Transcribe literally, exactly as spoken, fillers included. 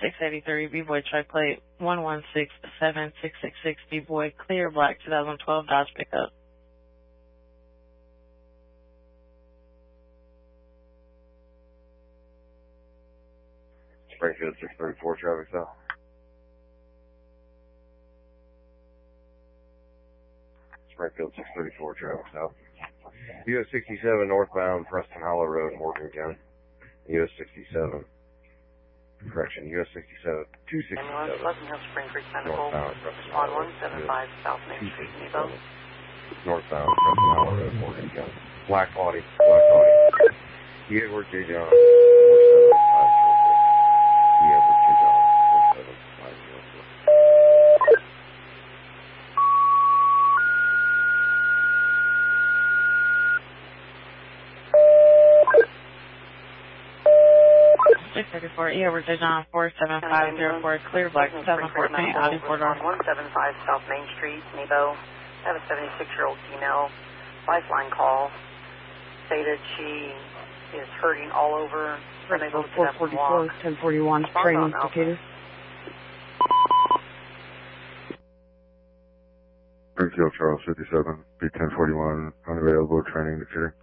six eighty-three, B-Boy track plate one one six seven six six six, B-Boy, clear black twenty twelve Dodge pickup. Springfield six thirty-four, traffic south. Springfield six thirty-four, traffic south. U S sixty-seven northbound Preston Hollow Road, Morgan County. U S sixty-seven. Correction, U S sixty-seven, two sixty-seven. Pleasant Hill Spring Creek Medical. Northbound Preston On Hollow one seven five South Main Street, Nebo. Northbound Preston Hollow Road, Morgan County. Black Audi, Black Audi. E. Edward J. John, four seven five zero four. E. Edward J. John, four seven five zero four. six thirty-four, E. Edward J. John, four seven five zero four, clear black seven fourteen, Audi four door. one seven five South Main Street, Nebo. I have a seventy-six-year-old female. Lifeline call stated she is hurting all over. Springfield four forty-four, ten forty-one, training indicator. Springfield Charles fifty-seven, B ten forty-one, unavailable, training indicator.